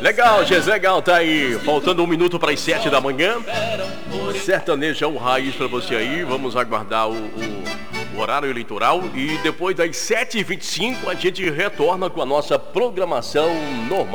Legal, Gés, legal, tá aí. Faltando 1 minuto para as 7 da manhã. Sertanejão raiz para você aí. Vamos aguardar o horário eleitoral. E depois das 7h25 a gente retorna com a nossa programação normal.